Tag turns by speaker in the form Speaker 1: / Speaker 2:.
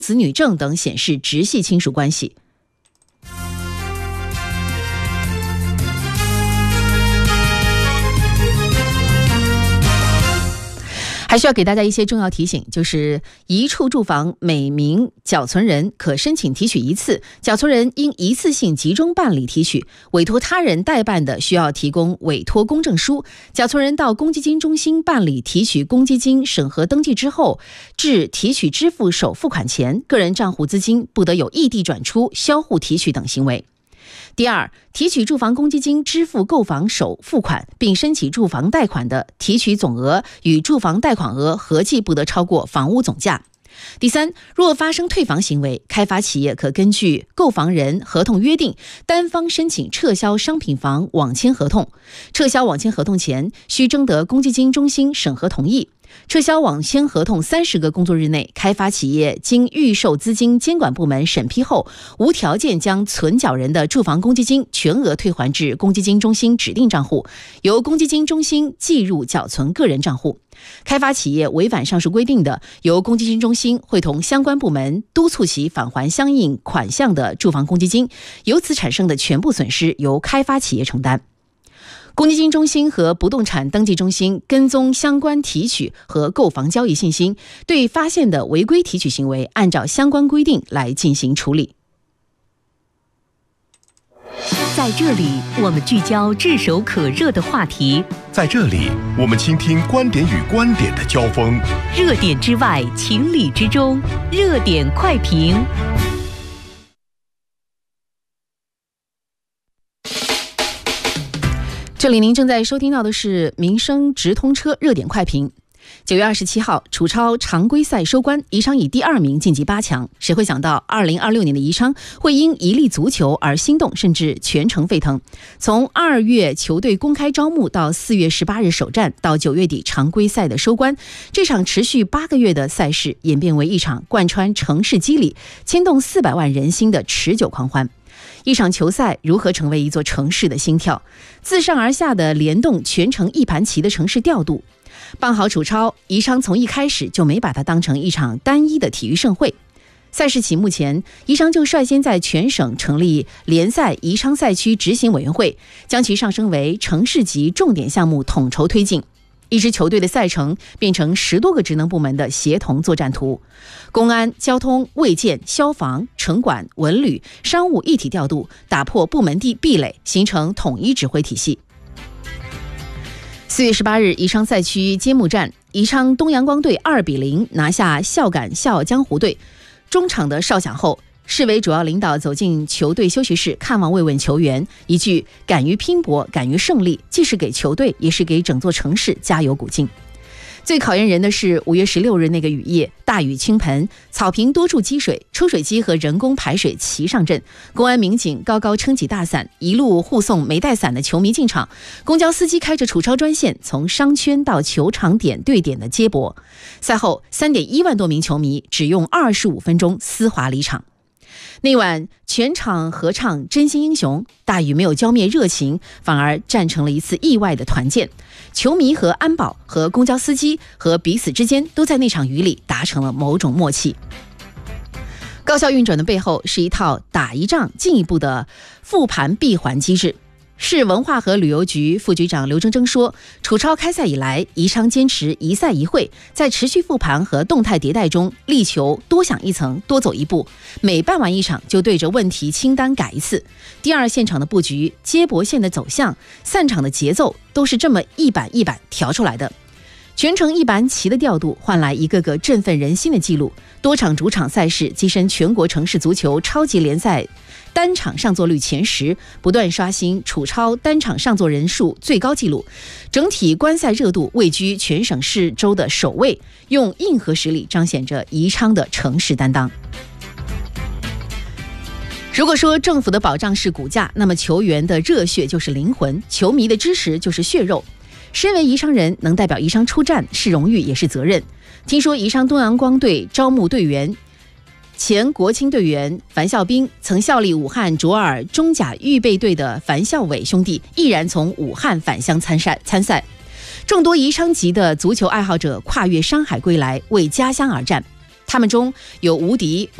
Speaker 1: 子女证等显示直系亲属关系。还需要给大家一些重要提醒，就是一处住房每名缴存人可申请提取一次，缴存人应一次性集中办理提取，委托他人代办的需要提供委托公证书。缴存人到公积金中心办理提取公积金审核登记之后，至提取支付首付款前，个人账户资金不得有异地转出、销户提取等行为。第二，提取住房公积金支付购房首付款并申请住房贷款的，提取总额与住房贷款额合计不得超过房屋总价。第三，若发生退房行为，开发企业可根据购房人合同约定，单方申请撤销商品房网签合同。撤销网签合同前，需征得公积金中心审核同意。撤销网签合同30个工作日内，开发企业经预售资金监管部门审批后，无条件将存缴人的住房公积金全额退还至公积金中心指定账户，由公积金中心计入缴存个人账户。开发企业违反上述规定的，由公积金中心会同相关部门督促其返还相应款项的住房公积金，由此产生的全部损失由开发企业承担。公积金中心和不动产登记中心跟踪相关提取和购房交易信息，对发现的违规提取行为按照相关规定来进行处理。
Speaker 2: 在这里，我们聚焦炙手可热的话题；
Speaker 3: 在这里，我们倾听观点与观点的交锋。
Speaker 2: 热点之外，情理之中，热点快评。
Speaker 1: 这里您正在收听到的是民生直通车热点快评。9月27号，楚超常规赛收官，宜昌以第2名晋级8强。谁会想到2026年的宜昌会因一粒足球而心动，甚至全城沸腾。从2月球队公开招募到4月18日首战，到9月底常规赛的收官，这场持续8个月的赛事演变为一场贯穿城市肌理、牵动400万人心的持久狂欢。一场球赛如何成为一座城市的心跳？自上而下的联动全城一盘棋的城市调度。办好楚超，宜昌从一开始就没把它当成一场单一的体育盛会。赛事启幕前，宜昌就率先在全省成立联赛宜昌赛区执行委员会，将其上升为城市级重点项目统筹推进。一支球队的赛程变成10多个职能部门的协同作战图，公安、交通、卫健、消防、城管、文旅、商务一体调度，打破部门壁垒，形成统一指挥体系。4月18日，宜昌赛区揭幕战，宜昌东阳光队2-0拿下孝感笑傲江湖队。中场的哨响后，市委主要领导走进球队休息室看望慰问球员，一句敢于拼搏，敢于胜利，既是给球队，也是给整座城市加油鼓劲。最考验人的是5月16日那个雨夜，大雨倾盆，草坪多处积水，抽水机和人工排水齐上阵，公安民警高高撑起大伞，一路护送没带伞的球迷进场，公交司机开着楚超专线从商圈到球场点对点的接驳。赛后3.1万多名球迷只用25分钟丝滑离场。那晚全场合唱真心英雄，大雨没有浇灭热情，反而战成了一次意外的团建。球迷和安保和公交司机和彼此之间都在那场雨里达成了某种默契。高效运转的背后是一套打一仗进一步的复盘闭环机制。市文化和旅游局副局长刘铮铮说，楚超开赛以来，宜昌坚持一赛一会，在持续复盘和动态迭代中，力求多想一层，多走一步，每办完一场就对着问题清单改一次。第二现场的布局、接驳线的走向、散场的节奏，都是这么一板一板调出来的。全程一盘棋的调度，换来一个个振奋人心的记录。多场主场赛事跻身全国城市足球超级联赛单场上座率前10，不断刷新楚超单场上座人数最高纪录，整体观赛热度位居全省市州的首位，用硬核实力彰显着宜昌的城市担当。如果说政府的保障是骨架，那么球员的热血就是灵魂，球迷的支持就是血肉。身为宜昌人，能代表宜昌出战是荣誉也是责任。听说宜昌东阳光队招募队员，前国青队员樊孝斌，曾效力武汉卓尔中甲预备队的樊孝伟兄弟，毅然从武汉返乡参赛。众多宜昌籍的足球爱好者跨越山海归来，为家乡而战。 他们中有吴迪、